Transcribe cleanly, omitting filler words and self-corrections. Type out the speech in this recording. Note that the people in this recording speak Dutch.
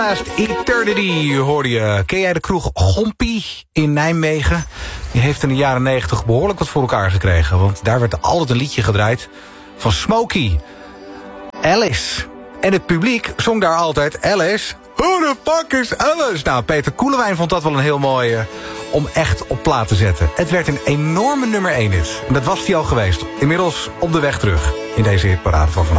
Last Eternity hoorde je. Ken jij de kroeg Gompie in Nijmegen? Die heeft in de jaren 90 behoorlijk wat voor elkaar gekregen. Want daar werd altijd een liedje gedraaid van Smokey. Alice. En het publiek zong daar altijd Alice. Who the fuck is Alice? Nou, Peter Koelewijn vond dat wel een heel mooie om echt op plaat te zetten. Het werd een enorme nummer 1 hit. En dat was hij al geweest. Inmiddels op de weg terug in deze hitparade van vanavond.